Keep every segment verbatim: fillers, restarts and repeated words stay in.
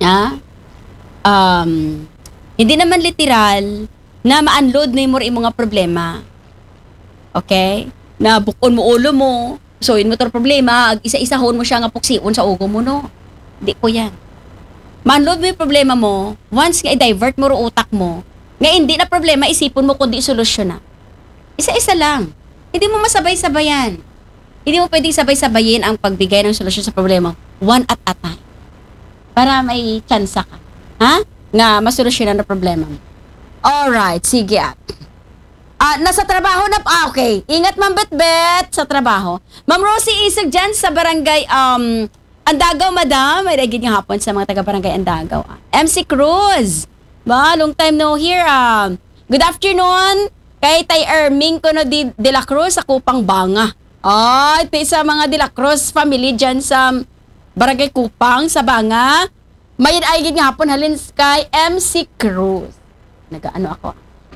Ha? Um, hindi naman literal na ma-unload na yung mga problema. Okay? Na bukon mo ulo mo, so yun mo to problema, isa-isahon mo siya nga puksiun sa ugo mo, no? Hindi po yan. Ma-unload mo yung problema mo, once nga i-divert mo ro utak mo, nga hindi na problema, isipon mo kundi solusyon na. Isa-isa lang. Hindi mo masabay-sabayan. Hindi mo pwedeng sabay-sabayin ang pagbigay ng solusyon sa problema. One at a time. Para may tsansa ka. Ha? Nga masolusyonan na problema mo. Alright, sige at. Ah, nasa trabaho na, ah, okay. Ingat, Ma'am Bet-Bet sa trabaho. Ma'am Rosie Isag dyan sa barangay, um, Andagaw, Madam. May regid yung hapon sa mga taga-barangay Andagaw. Ah. M C Cruz. Ba, long time no here. Ah. Good afternoon. Kay Tay Erming ko no di, de la Cruz sa Kupang Banga. Ay, ito sa mga de la Cruz family dyan sa barangay Kupang sa Banga. May ay gid nga hapon halin kay M C Cruz. Nagaano ako.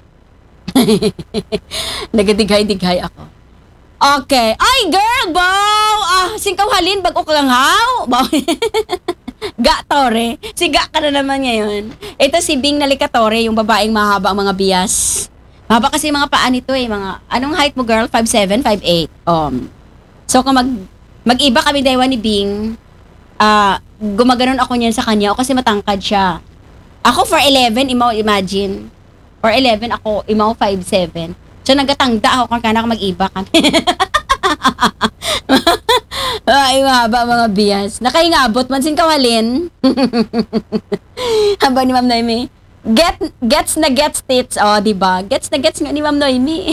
Nagadighay-dighay ako. Okay. Ay, girl, bow! Ah, singkaw halin, bago ka lang haw. Bow. Ga Tore. Si Ga ka na naman ngayon. Ito si Bing Nalikatore, yung babaeng mahaba ang mga bias. Mahaba kasi mga paa nito eh. Mga, anong height mo, girl? five seven, five eight. Um, so, kung mag, mag-iba kami daywa ni Bing, ah, uh, gumaganon ako niyan sa kanya o kasi matangkad siya. Ako for eleven, imaw, imagine. For eleven, ako, imaw five seven. So, nagatangda ako kung kana mag-iba kami. Ay, mahaba mga bias. Nakaingabot man sin kawalin. Haba ni Ma'am Noemi. Get, gets na gets tits. O, oh, diba? Gets na gets nga ni Ma'am Noemi.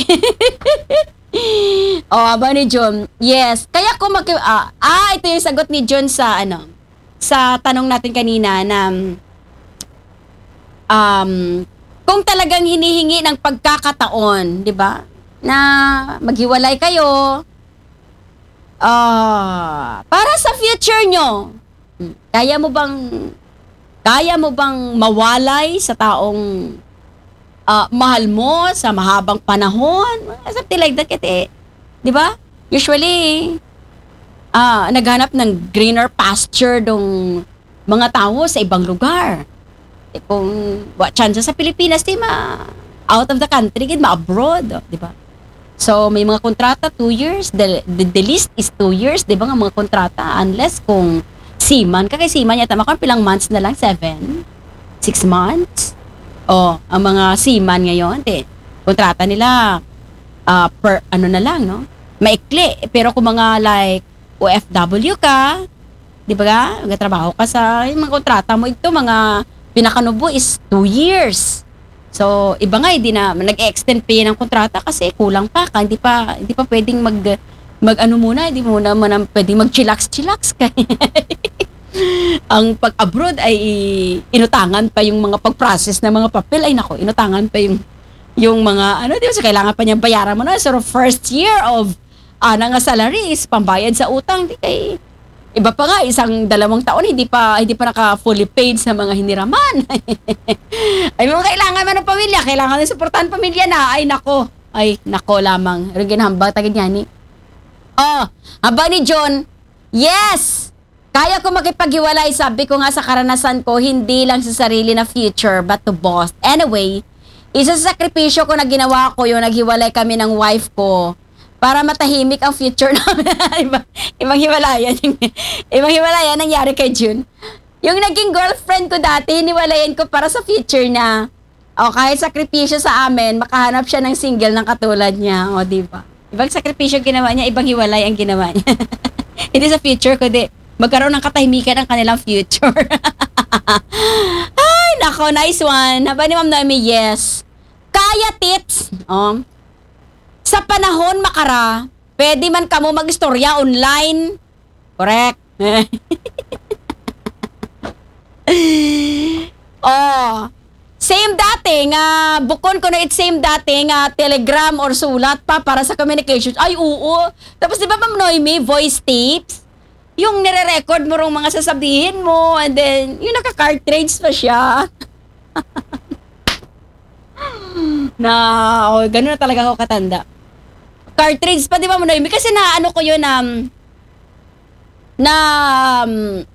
O, oh, haba ni John. Yes. Kaya ko mag... Ah, ah, ito yung sagot ni John sa, ano, sa tanong natin kanina na... Um, kung talagang hinihingi ng pagkakataon, di ba? Na maghiwalay kayo, ah, para sa future nyo, kaya mo bang, kaya mo bang mawalay sa taong uh, mahal mo sa mahabang panahon? Something like that, kete. Di ba? Usually, ah, naghanap ng greener pasture dong mga tao sa ibang lugar. Kung what chance sa Pilipinas, di ma out of the country, gid ma-abroad, oh, di ba? So, may mga kontrata, two years, the, the, the list is two years, di ba nga mga kontrata, unless kung seaman, kaya seaman yata, makang pilang months na lang, seven, six months, oh, ang mga seaman ngayon, di, kontrata nila, uh, per, ano na lang, no? Maikli, pero kung mga like, O F W ka, di ba nga, nagtrabaho ka sa, yung mga kontrata mo, ito, mga pinakanubo is two years. So, iba nga, hindi na, nag-extend pay ng kontrata kasi kulang pa ka. Hindi pa, hindi pa pwedeng mag, mag ano muna, hindi muna muna pwedeng mag-chillax-chillax ka. Ang pag-abroad ay inutangan pa yung mga pag-process ng mga papel. Ay nako, inutangan pa yung, yung mga, ano, di ba, so kailangan pa niyang bayaran mo na. So, first year of, ah, nga salary is pambayad sa utang. Di kay, iba pa nga, isang dalawang taon, hindi pa hindi pa naka-fully paid sa mga hiniraman. Ay, mga kailangan man ng pamilya, kailangan ng suportahan pamilya na, ay nako, ay nako lamang. Rin ginahambag, tagid niya ni. Oh, haba ni John, yes! Kaya ko makipaghiwalay, sabi ko nga sa karanasan ko, hindi lang sa sarili na future, but to both. Anyway, isa sa sakripisyo ko na ginawa ko, yung naghiwalay kami ng wife ko, para matahimik ang future namin. Iba, ibang hiwalayan. Ibang hiwalayan nangyari kay June. Yung naging girlfriend ko dati, hiniwalayan ko para sa future na. O kahit sakripisyo sa amin, makahanap siya ng single ng katulad niya. O diba? Ibang sakripisyo ginawa niya, ibang hiwalay ang ginawa niya. Hindi sa future, kundi magkaroon ng katahimikan ang kanilang future. Ay, nako, nice one. Haba ni Ma'am Noemi, yes. Kaya tips. O, sa panahon makara, pwede man kamo mag-istorya online. Correct. Oh, same dati nga, bukon ko na it same dati nga telegram or sulat pa para sa communications. Ay, oo. Tapos di ba Ma'am Noemi, voice tapes? Yung nire-record mo rong mga sasabihin mo and then, yung naka-cartridge pa siya. Na, oh, gano'n na talaga ako katanda. Cartridge pa, di ba, Manoy? Kasi na, ano ko yun, um, na, um,